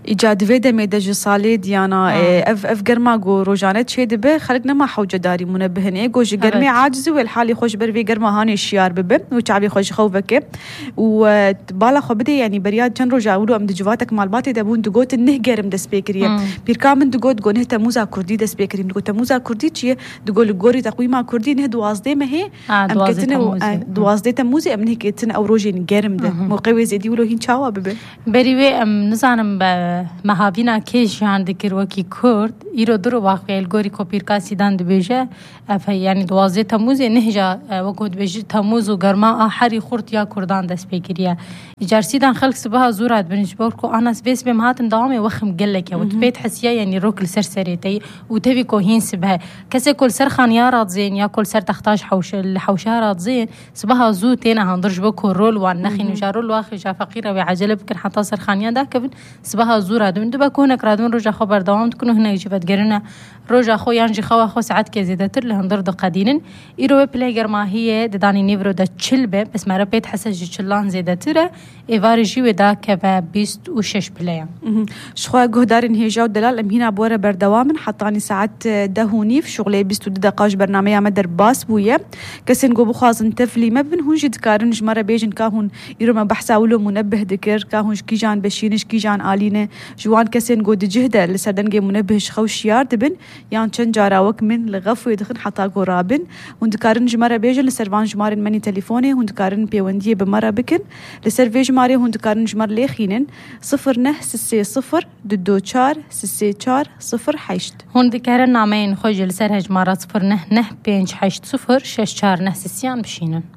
إيجاد فيدا ميدج صالي ديانا أف قرما جو روجانات شيء دبه خلقنا ما حوجة داري منبهن إيه جوج قرمي عاجز والحالي خوش برفي قرما هاني الشيار ببه وشعبي خوش خوفك وبالا خبدي يعني برياد كان رجع ولو أم دجواتك مال باتي دبون دقوت النه قرم دس بيكريه بيركامن دقوت جونه تموزا كردي دس بيكريه دقوت تموزا كردي شيء دقول جوري تقويم كردي نه دوازده ما هي أم كتنا دوازده تموزي أم نه كتنا أو روجين قرم ده موقعي زيدي ولو هين شاوا ببه بريوي أم نزانم مهابينا كيش عندك روكي كرد يرو درو واقعي الجوري كوبيركاسي دان دبيجة يعني دوازده تموزي نهجا وقود بيجي تموز وقرما حري خورت يا كردان دس بيكريه جارسي دان خلق سبها زورات بنجبوركو أنا سبيس بمهاتن دوامي وخم قلك يا وتبيت حسيا يعني روك السرسريتي وتبي كوهين سبها كسي كل سر خانيارات زين يا كل سر تختاج الحوشارات زين سبها زوتين هندرج بكو رول وان نخي نجارول واخي جا فقيره وعجله بكن حتى سر خانيا داك سبها زورات من دبا كونك رادون رجا خبر دوام تكونوا هنا يجيبت قرنا رجا خو يانجي خو خو ساعات كزيدتر لهندر قدينن ايرو بلايجر ما هي داني نيفرو دا تشلبه بس ما ربيت حسج تشلان زيدتره ايفارجي ودا كفا 26 بلايا شخوا جهدارن هي جو دلال ام هنا بوره بردوام حطاني ساعات دهوني في شغلي 22 دقائق برنامج مدر باس بويا كسن جو بخازن تفلي ما بن هون جد كارن جمره بيجن كاهون يرو ما بحثا ولو منبه ذكر كاهون كيجان بشينش كيجان آلينه جوان كسن جو دجهده لسدنجي منبه خوشيار دبن يان چن جاراوك من لغفو يدخن حتى جو رابن هندكارن جمره بيجن لسرفان جمارن مني تليفوني هندكارن بيونديه بمره بكن لسرفي جماري هندكارن جمر ليخينن 0960 24 64 08 هندكارن نامين خوج لسر هجمارات 09 580 64 64 بشينن